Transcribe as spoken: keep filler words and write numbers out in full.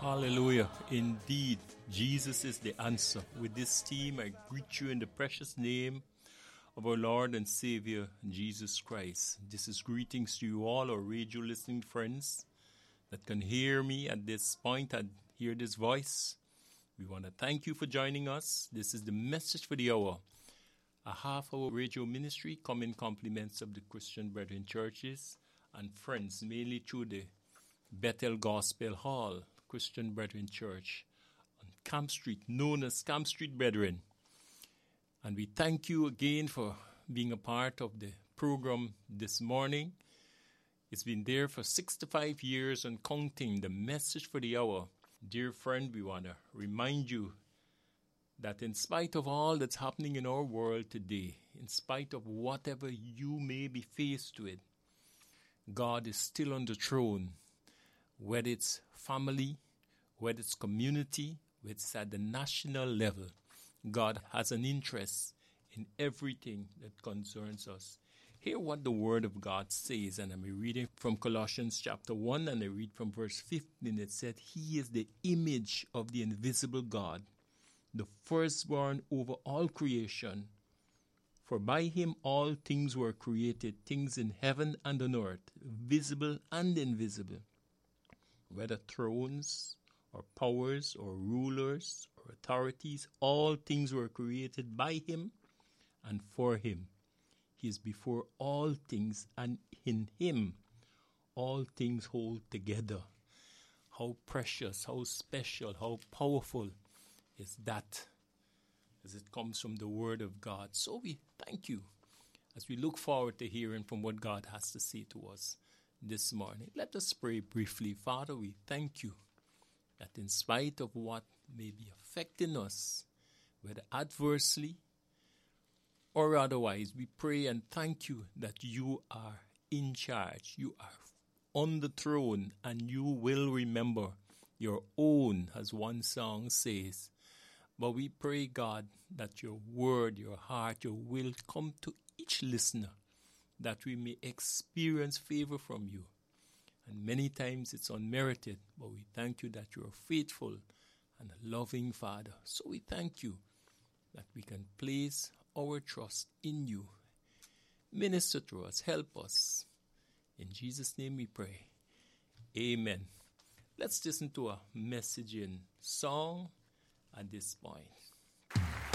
Hallelujah. Indeed, Jesus is the answer. With this theme, I greet you in the precious name of our Lord and Savior, Jesus Christ. This is greetings to you all, our radio listening friends that can hear me at this point and hear this voice. We want to thank you for joining us. This is the message for the hour. A half-hour radio ministry coming compliments of the Christian Brethren churches and friends, mainly through the Bethel Gospel Hall Christian Brethren Church on Camp Street, known as Camp Street Brethren. And we thank you again for being a part of the program this morning. It's been there for sixty-five years and counting, the message for the hour. Dear friend, we want to remind you that in spite of all that's happening in our world today, in spite of whatever you may be faced with, God is still on the throne. Whether it's family, whether it's community, whether it's at the national level, God has an interest in everything that concerns us. Hear what the Word of God says, and I'm reading from Colossians chapter one, and I read from verse fifteen. It said, He is the image of the invisible God, the firstborn over all creation. For by him all things were created, things in heaven and on earth, visible and invisible. Whether thrones or powers or rulers or authorities, all things were created by him and for him. He is before all things, and in him all things hold together. How precious, how special, how powerful is that as it comes from the Word of God. So we thank you as we look forward to hearing from what God has to say to us this morning. Let us pray briefly. Father, we thank you that in spite of what may be affecting us, whether adversely or otherwise, we pray and thank you that you are in charge. You are on the throne, and you will remember your own, as one song says. But we pray, God, that your word, your heart, your will come to each listener, that we may experience favor from you. And many times it's unmerited, but we thank you that you are faithful and a loving Father. So we thank you that we can place our trust in you. Minister to us, help us. In Jesus' name we pray. Amen. Let's listen to a message in song at this point.